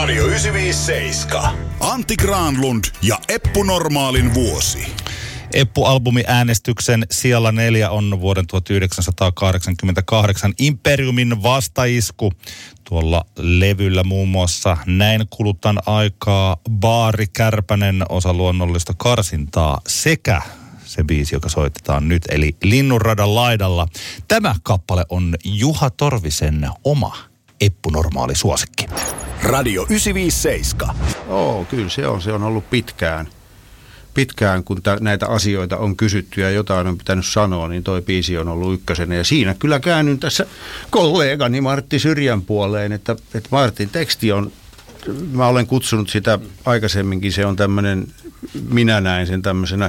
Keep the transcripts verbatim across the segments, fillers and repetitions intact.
Radio yhdeksänsataaviisikymmentäseitsemän. Antti Granlund ja Eppu Normaalin vuosi. Eppu-albumiäänestyksen sijalla neljä on vuoden tuhatyhdeksänsataakahdeksankymmentäkahdeksan Imperiumin vastaisku. Tuolla levyllä muun muassa Näin kulutan aikaa, Baari Kärpänen, osa luonnollista karsintaa sekä se biisi, joka soitetaan nyt, eli Linnunradan laidalla. Tämä kappale on Juha Torvisen oma Eppu Normaali suosikki. Radio yhdeksänsataaviisikymmentäseitsemän. Oo, kyllä se on. Se on ollut pitkään. Pitkään, kun t- näitä asioita on kysytty ja jotain on pitänyt sanoa, niin toi biisi on ollut ykkösenä. Ja siinä kyllä käännyn tässä kollegani Martti Syrjän puoleen, että, että Martin teksti on, mä olen kutsunut sitä aikaisemminkin, se on tämmöinen, minä näen sen tämmöisenä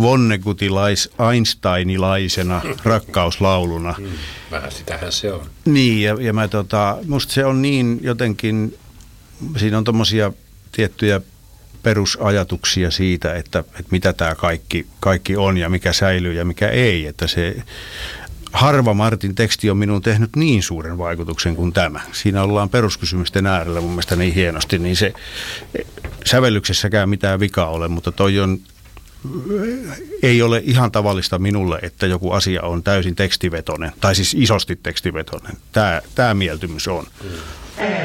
Vonnegutilais-Einsteinilaisena rakkauslauluna. Mm, vähän sitähän se on. Niin, ja, ja mä tota, musta se on niin jotenkin, siinä on tommosia tiettyjä perusajatuksia siitä, että, että mitä tämä kaikki, kaikki on ja mikä säilyy ja mikä ei. Että se harva Martin teksti on minun tehnyt niin suuren vaikutuksen kuin tämä. Siinä ollaan peruskysymysten äärellä mun mielestä niin hienosti, niin se sävellyksessäkään mitään vikaa ole, mutta toi on, ei ole ihan tavallista minulle, että joku asia on täysin tekstivetoinen, tai siis isosti tekstivetoinen. Tämä, tämä mieltymys on.